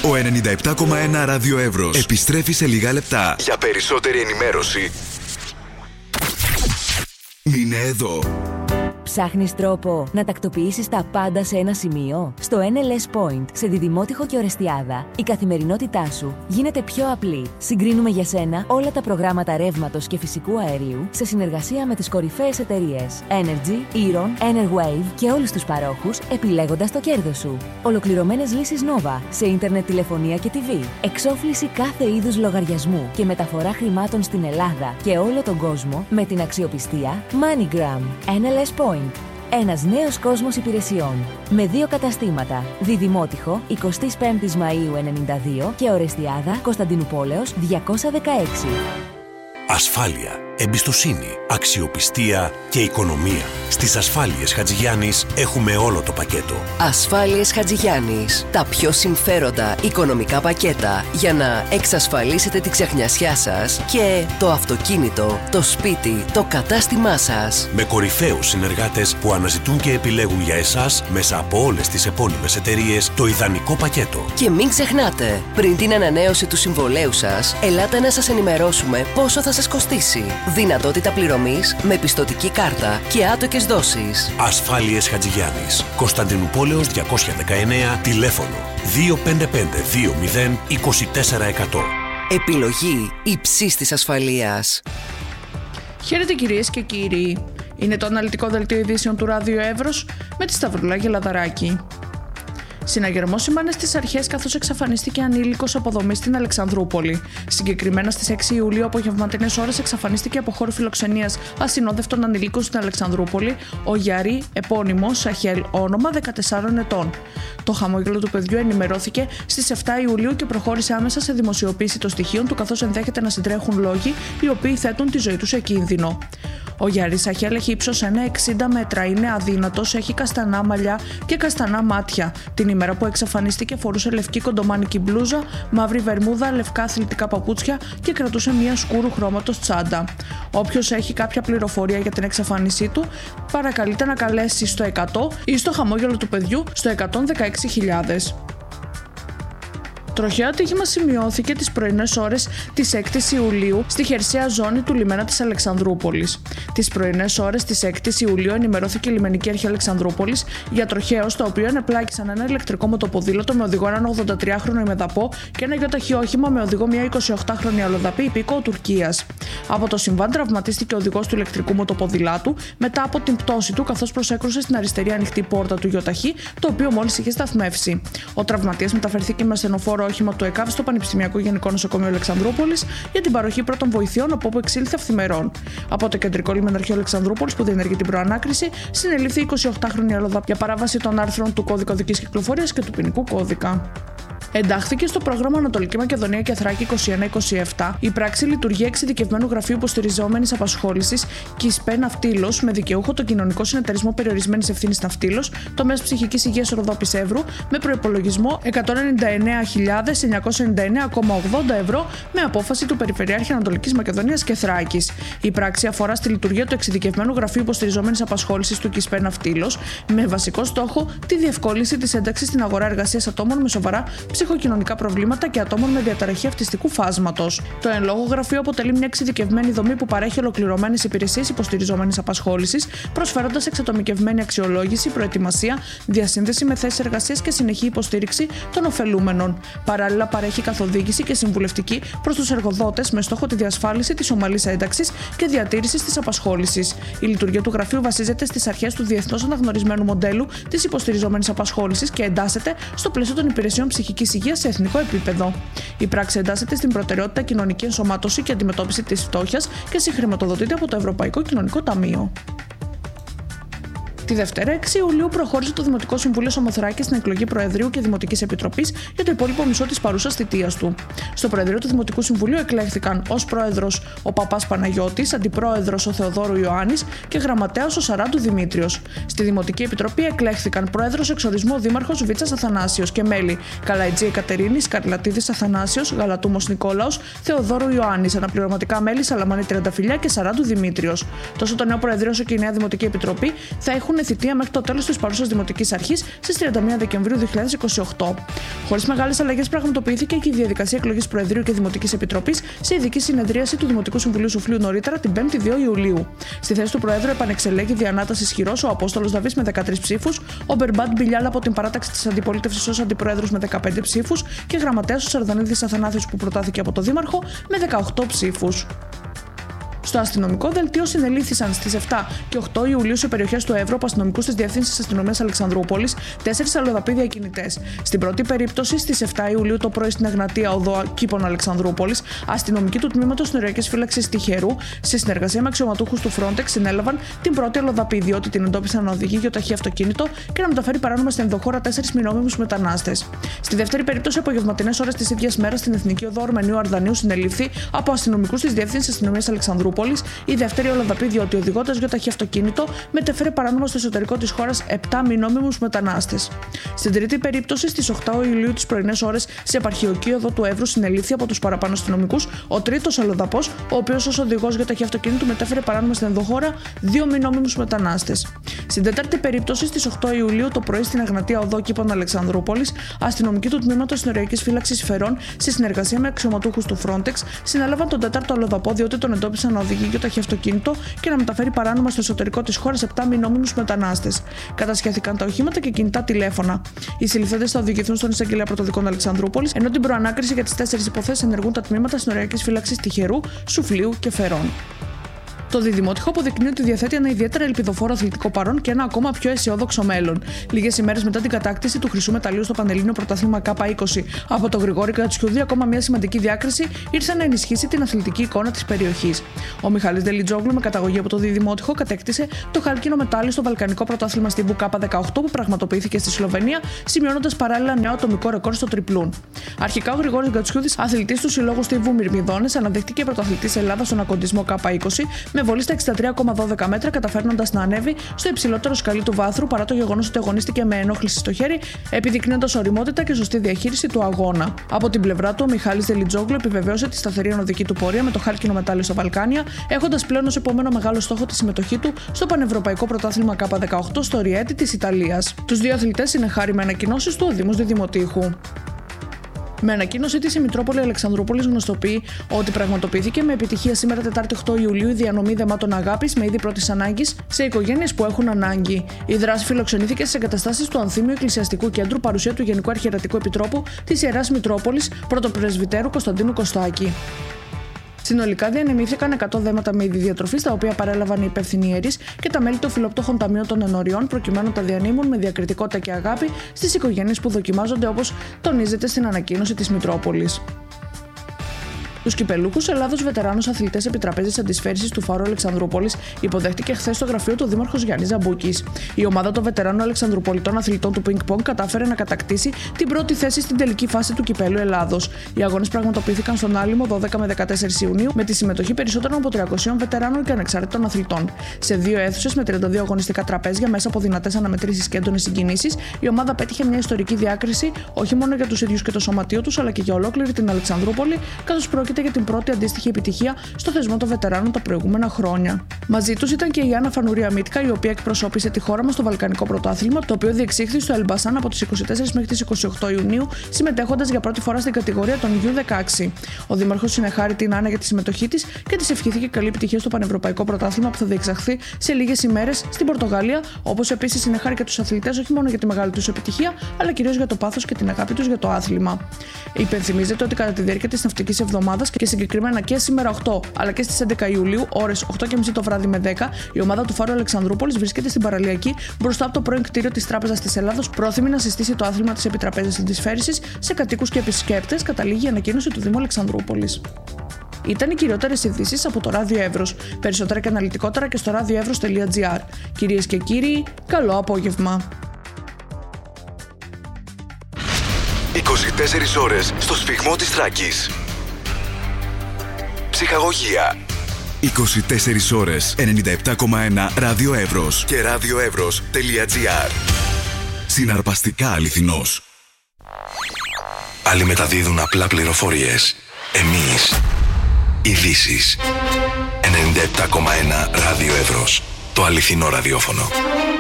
Ο 97,1 Ράδιο Εύρος επιστρέφει σε λίγα λεπτά. Για περισσότερη ενημέρωση, μείνε εδώ. Ψάχνεις τρόπο να τακτοποιήσεις τα πάντα σε ένα σημείο? Στο NLS Point, σε Διδημότυχο και Ορεστιάδα, η καθημερινότητά σου γίνεται πιο απλή. Συγκρίνουμε για σένα όλα τα προγράμματα ρεύματος και φυσικού αερίου σε συνεργασία με τις κορυφαίες εταιρείες Energy, Eron, Enerwave και όλους τους παρόχους, επιλέγοντας το κέρδος σου. Ολοκληρωμένες λύσεις Nova σε ίντερνετ, τηλεφωνία και TV. Εξόφληση κάθε είδους λογαριασμού και μεταφορά χρημάτων στην Ελλάδα και όλο τον κόσμο με την αξιοπιστία MoneyGram. NLS Point. Ένας νέος κόσμος υπηρεσιών. Με 2 καταστήματα. Διδημότυχο, 25 Μαΐου 92 και Ορεστιάδα, Κωνσταντινουπόλεως 216. Ασφάλεια, εμπιστοσύνη, αξιοπιστία και οικονομία. Στις Ασφάλειες Χατζηγιάννης έχουμε όλο το πακέτο. Ασφάλειες Χατζηγιάννης. Τα πιο συμφέροντα οικονομικά πακέτα για να εξασφαλίσετε τη ξεχνιασιά σας και το αυτοκίνητο, το σπίτι, το κατάστημά σας. Με κορυφαίους συνεργάτες που αναζητούν και επιλέγουν για εσάς μέσα από όλες τις επώνυμες εταιρείες το ιδανικό πακέτο. Και μην ξεχνάτε, πριν την ανανέωση του συμβολέου σας, ελάτε να σας ενημερώσουμε πόσο θα σας κοστίσει. Δυνατότητα πληρωμής με πιστωτική κάρτα και άτοκες δόσεις. Ασφάλειες Χατζηγιάννης. Κωνσταντινουπόλεως 219, τηλέφωνο 255 20 24 100. Επιλογή υψής της ασφαλείας. Χαίρετε κυρίες και κύριοι. Είναι το αναλυτικό δελτίο ειδήσεων του Ράδιο Εύρος με τη Σταυρούλα Γελαδαράκη. Συναγερμός σήμανε στις αρχές καθώς εξαφανίστηκε ανήλικος από δομή στην Αλεξανδρούπολη. Συγκεκριμένα στις 6 Ιουλίου απογευματινές ώρες εξαφανίστηκε από χώρο φιλοξενίας ασυνόδευτων ανηλίκων στην Αλεξανδρούπολη ο Γιαρή, επώνυμος Σαχέλ, όνομα 14 ετών. Το χαμόγελο του παιδιού ενημερώθηκε στις 7 Ιουλίου και προχώρησε άμεσα σε δημοσιοποίηση των στοιχείων του, καθώς ενδέχεται να συντρέχουν λόγοι οι οποίοι θέτουν τη ζωή του σε κίνδυνο. Ο Γιαρή Σαχέλ έχει ύψος 1,60 μέτρα, είναι αδύνατος, έχει καστανά μαλλιά και καστανά μάτια. Την ημέρα που εξαφανίστηκε φορούσε λευκή κοντομάνικη μπλούζα, μαύρη βερμούδα, λευκά αθλητικά παπούτσια και κρατούσε μια σκούρου χρώματος τσάντα. Όποιος έχει κάποια πληροφορία για την εξαφάνισή του, παρακαλείται να καλέσει στο 100 ή στο χαμόγελο του παιδιού στο 116.000. Τροχαίο ατύχημα σημειώθηκε τις πρωινές ώρες της 6ης Ιουλίου στη χερσαία ζώνη του λιμένα της Αλεξανδρούπολης. Τις πρωινές ώρες της 6ης Ιουλίου ενημερώθηκε η λιμενική αρχή Αλεξανδρούπολης για τροχαίο στο οποίο ενεπλάκησαν ένα ηλεκτρικό μοτοποδήλατο με οδηγό έναν 83χρονο ημεδαπό και ένα γιοταχή όχημα με οδηγό μια 28χρονη αλλοδαπή υπήκοο Τουρκίας. Από το συμβάν τραυματίστηκε ο οδηγός του ηλεκτρικού μοτοποδηλάτου μετά από την πτώση του, καθώς προσέκρουσε στην αριστερή ανοιχτή πόρτα του γιοταχή, το οποίο μόλις είχε σταθμεύσει. Ο τραυματίας μεταφερθήκε με ασθενοφόρο όχημα του ΕΚΑΒ στο Πανεπιστημιακό Γενικό Νοσοκομείο Αλεξανδρούπολης για την παροχή πρώτων βοηθειών, από όπου εξήλθε αυθημερών. Από το κεντρικό λιμεναρχείο Αλεξανδρούπολης, που διενεργεί την προανάκριση, συνελήφθη η 28χρονη αλλοδαπή για παράβαση των άρθρων του Κώδικα Οδικής Κυκλοφορίας και του Ποινικού Κώδικα. Εντάχθηκε στο πρόγραμμα Ανατολική Μακεδονία και Θράκη 21-27 η πράξη λειτουργία εξειδικευμένου γραφείου υποστηριζόμενης απασχόλησης ΚΙΣΠΕ Ναυτίλος με δικαιούχο τον Κοινωνικό Συνεταιρισμό Περιορισμένης Ευθύνης Ναυτίλος, τομέας ψυχικής υγείας Ροδόπης Εύρου, με προϋπολογισμό 199.999,80 ευρώ με απόφαση του Περιφερειάρχη Ανατολικής Μακεδονίας και Θράκης. Η πράξη αφορά στη λειτουργία του εξειδικευμένου γραφείου υποστηριζόμενης απασχόλησης του ΚΙΣΠΕ Ναυτίλος με βασικό στόχο τη διευκόλυνση της ένταξης στην αγορά εργασίας ατόμων με σοβαρά ψυχοκοινωνικά προβλήματα και ατόμων με διαταραχή αυτιστικού φάσματος. Το εν λόγω γραφείο αποτελεί μια εξειδικευμένη δομή που παρέχει ολοκληρωμένες υπηρεσίες υποστηριζόμενης απασχόλησης, προσφέροντας εξατομικευμένη αξιολόγηση, προετοιμασία, διασύνδεση με θέσεις εργασίας και συνεχή υποστήριξη των ωφελούμενων. Παράλληλα, παρέχει καθοδήγηση και συμβουλευτική προς τους εργοδότες με στόχο τη διασφάλιση της ομαλής ένταξης και διατήρησης της απασχόλησης. Η λειτουργία του γραφείου βασίζεται στις αρχές του διεθνώς αναγνωρισμένου μοντέλου της υποστηριζόμενης απασχόλησης και εντάσσεται στο πλαίσιο των υπηρεσιών ψυχικής υγείας σε εθνικό επίπεδο. Η πράξη εντάσσεται στην προτεραιότητα κοινωνική ενσωμάτωση και αντιμετώπιση της φτώχειας και συγχρηματοδοτείται από το Ευρωπαϊκό Κοινωνικό Ταμείο. Τη Δευτέρα, 6 Ιουλίου, προχώρησε το Δημοτικό Συμβούλιο Σαμοθράκης στην εκλογή Προεδρείου και Δημοτικής Επιτροπής για το υπόλοιπο μισό της παρούσας θητείας του. Στο Προεδρείο του Δημοτικού Συμβουλίου εκλέχθηκαν ως πρόεδρος ο Παπάς Παναγιώτης, αντιπρόεδρος ο Θεοδόρου Ιωάννης και γραμματέας ο Σαράντου Δημήτριος. Στη Δημοτική Επιτροπή εκλέχθηκαν πρόεδρος εξορισμού ο Δήμαρχος Βίτσας Αθανάσιος και μέλη Καλαϊτζή Εκατερίνη, Καρλατίδης Αθανάσιος, Γαλατούμος Νικόλαος, Θεοδόρου Ιωάννης, αναπληρωματικά μέλη Σαλαμάνη Τριανταφυλλιά και Σαράντου Δημήτριος. Τόσο το νέο Προεδρείο όσο και η νέα Δημοτική Επιτροπή θα έχουν έχουν θητεία μέχρι το τέλος της παρούσας Δημοτικής Αρχής στις 31 Δεκεμβρίου 2028. Χωρίς μεγάλες αλλαγές, πραγματοποιήθηκε και η διαδικασία εκλογής Προεδρείου και Δημοτικής Επιτροπής σε ειδική συνεδρίαση του Δημοτικού Συμβουλίου Σουφλίου νωρίτερα την 5η 2 Ιουλίου. Στη θέση του Προέδρου επανεξελέγει διανάτας ισχυρός ο Απόστολος Δαβής με 13 ψήφους, ο Μπερμπάντ Μπιλιάλα από την παράταξη της αντιπολίτευσης ως αντιπρόεδρος με 15 ψήφους και γραμματέας ο Σαρδανίδης Αθανάσιος που προτάθηκε από το Δήμαρχο με 18 ψήφους. Στο αστυνομικό δελτίο συνελήφθησαν στις 7 και 8 Ιουλίου σε περιοχές του Εύρου από αστυνομικούς της Διεύθυνσης Αστυνομίας Αλεξανδρούπολης 4 αλλοδαποί διακινητές. Στην πρώτη περίπτωση, στις 7 Ιουλίου το πρωί στην Εγνατία Οδό Κήπων Αλεξανδρούπολης, αστυνομικοί του τμήματος Νοριακής Φύλαξης Τυχερού, σε συνεργασία με αξιωματούχους του Frontex, συνέλαβαν την πρώτη αλλοδαπή, διότι την εντόπισαν να οδηγεί γεωταχή αυτοκίνητο και να μεταφέρει παράνομα στην ενδοχώρα 4 μη νόμιμους μετανάστες. Στη δεύτερη περίπτωση, απογευματινές ώρες της ίδιας μέρας στην Εθνική Οδό Αρμενίου Αρδανίου συνελήφθη από αστυνομικούς της Διεύθυνσης Αστυνομίας Αλεξανδρούπολης η δεύτερη αλλοδαπή, διότι οδηγώντας γεωταχή αυτοκίνητο μετέφερε παράνομα στο εσωτερικό της χώρας 7 μη νόμιμους μετανάστες. Στην τρίτη περίπτωση, στις 8 Ιουλίου τις πρωινές ώρες, σε επαρχιοκή οδό του Εύρου, συνελήφθη από τους παραπάνω αστυνομικούς ο τρίτος αλλοδαπός, ο οποίος ως οδηγός γεωταχή αυτοκίνητου μετέφερε παράνομα στην ενδοχώρα 2 μη νόμιμους μετανάστες. Στην τέταρτη περίπτωση, στις 8 Ιουλίου το πρωί στην Εγνατία Οδό Κήπων Αλεξανδρούπολης, αστυνομικοί του τμήματος Νοριακής Φύλαξης Φερών, σε συνεργασία με αξιωματούχους του Frontex, συνέλαβαν τον τέταρτο αλλοδαπό, διότι τον εντόπισαν να οδηγεί γεωταχή αυτοκίνητο και να μεταφέρει παράνομα στο εσωτερικό της χώρας 7 μη νόμιμους μετανάστες. Κατασχέθηκαν τα οχήματα και κινητά τηλέφωνα. Οι συλληφθέντες θα οδηγηθούν στον εισαγγελέα πρωτοδικών Αλεξανδρούπολης, ενώ την προανάκριση για τις 4 υποθέσεις ενεργούν τα τμήματα Συνοριακής Φύλαξης Τυχερού, Σουφλίου και Φερών. Το διδημότυχο αποδεικνύει ότι διαθέτει ένα ιδιαίτερα ελπιδοφόρο αθλητικό παρόν και ένα ακόμα πιο αισιόδοξο μέλλον. Λίγες ημέρες μετά την κατάκτηση του χρυσού μεταλλίου στο Πανελλήνιο Πρωτάθλημα K20 από τον Γρηγόρη Κατσιούδη, ακόμα μια σημαντική διάκριση ήρθε να ενισχύσει την αθλητική εικόνα της περιοχής. Ο Μιχάλης Δελιτζόγλου, με καταγωγή από το διδημότυχο, κατέκτησε το χάλκινο μετάλλιο στο Βαλκανικό Πρωτάθλημα Στίβου K18 που πραγματοποιήθηκε στη Σλοβενία, σημειώνοντας παράλληλα νέο ατομικό ρεκόρ στο τριπλούν. Αρχικά ο Γρηγόρης Κατσιούδης, αθλητής του Συλλόγου Στίβου Μυρμηδόνες, αναδείχθηκε πρωταθλητής Ελλάδας στον ακοντισμό K20 με βολή στα 63,12 μέτρα, καταφέρνοντας να ανέβει στο υψηλότερο σκαλί του βάθρου παρά το γεγονός ότι αγωνίστηκε με ενόχληση στο χέρι, επιδεικνύοντας ωριμότητα και σωστή διαχείριση του αγώνα. Από την πλευρά του, ο Μιχάλης Δελιτζόγλου επιβεβαίωσε τη σταθερή ανωδική του πορεία με το χάλκινο μετάλλιο στα Βαλκάνια, έχοντας πλέον ως επόμενο μεγάλο στόχο τη συμμετοχή του στο Πανευρωπαϊκό Πρωτάθλημα K18 στο Ριέτι της Ιταλίας. Τους δύο αθλητές είναι χάρη με ανακοινώσεις του ο Δήμος Διδημοτήχου. Με ανακοίνωσή της, η Μητρόπολη Αλεξανδρούπολης γνωστοποιεί ότι πραγματοποιήθηκε με επιτυχία σήμερα Τετάρτη 8 Ιουλίου η διανομή δεμάτων αγάπης με είδη πρώτης ανάγκης σε οικογένειες που έχουν ανάγκη. Η δράση φιλοξενήθηκε στις εγκαταστάσεις του Ανθίμιου Εκκλησιαστικού Κέντρου, παρουσία του Γενικού Αρχιερατικού Επιτρόπου της Ιεράς Μητρόπολης Πρωτοπρεσβυτέρου Κωνσταντίνου Κωστάκη. Συνολικά διανεμήθηκαν 100 δέματα με είδη διατροφής, τα οποία παρέλαβαν οι υπεύθυνοι ιερείς και τα μέλη των φιλοπτώχων ταμείων των ενωριών, προκειμένου να τα διανύμουν με διακριτικότητα και αγάπη στις οικογένειες που δοκιμάζονται, όπως τονίζεται στην ανακοίνωση της Μητρόπολης. Τους κυπελούχους Ελλάδος βετεράνους αθλητές επιτραπέζης αντισφαίρισης του Φάρου Αλεξανδρούπολης υποδέχτηκε χθες στο γραφείο του Δήμαρχος Γιάννης Ζαμπούκης. Η ομάδα των βετεράνων Αλεξανδρουπολιτών αθλητών του Πινκ-Πονγκ κατάφερε να κατακτήσει την πρώτη θέση στην τελική φάση του Κυπέλλου Ελλάδος. Οι αγώνες πραγματοποιήθηκαν στον Άλυμο 12 με 14 Ιουνίου με τη συμμετοχή περισσότερων από 300 βετεράνων και ανεξάρτητων αθλητών. Σε δύο αίθουσες με 32 αγωνιστικά τραπέζια μέσα από δυνατές αναμετρήσεις και έντονες συγκινήσεις, η ομάδα πέτυχε μια ιστορική διάκριση όχι μόνο για τους ίδιους και το σωματείο τους, αλλά και για ολόκληρη την Αλεξανδρούπολη, καθώς πρόκειται για την πρώτη αντίστοιχη επιτυχία στο θεσμό των βετεράνων τα προηγούμενα χρόνια. Μαζί τους ήταν και η Άννα Φανουρία Μίτκα, η οποία εκπροσώπησε τη χώρα μας στο Βαλκανικό Πρωτάθλημα, το οποίο διεξήχθη στο Ελμπασάν από τις 24 μέχρι τις 28 Ιουνίου, συμμετέχοντας για πρώτη φορά στην κατηγορία των U16. Ο Δήμαρχος συνεχάρη την Άννα για τη συμμετοχή της και της ευχήθηκε καλή επιτυχία στο Πανευρωπαϊκό Πρωτάθλημα που θα διεξαχθεί σε λίγες ημέρες στην Πορτογαλία, όπως επίσης συνεχάρη και τους αθλητές όχι μόνο για τη μεγάλη τους επιτυχία, αλλά κυρίως για το πάθος και την αγάπη τους για το άθλημα. Υπενθυμίζεται ότι κατά τη διάρκεια της ναυτικής εβδομάδας και συγκεκριμένα και σήμερα 8 αλλά και στις 11 Ιουλίου, ώρες 8:30 το βράδυ με 10, η ομάδα του Φάρου Αλεξανδρούπολης βρίσκεται στην παραλιακή μπροστά από το πρώην κτίριο της Τράπεζας της Ελλάδος, πρόθυμη να συστήσει το άθλημα της επιτραπέζης αντισφαίρισης σε κατοίκους και επισκέπτες, καταλήγει η ανακοίνωση του Δήμου Αλεξανδρούπολης. Ήταν οι κυριότερες ειδήσεις από το Ράδιο Εύρος. Περισσότερα και αναλυτικότερα και στο radioevros.gr. Κυρίες και κύριοι, καλό απόγευμα. 24 ώρες στο σφιγμό της Θράκης. Ψυχαγωγία. 24 ώρες 97,1 Ράδιο Εύρος και radioevros.gr. Συναρπαστικά αληθινός. Άλλοι μεταδίδουν απλά πληροφορίες. Εμείς ειδήσεις. 97,1 Ράδιο Εύρος. Το αληθινό ραδιόφωνο.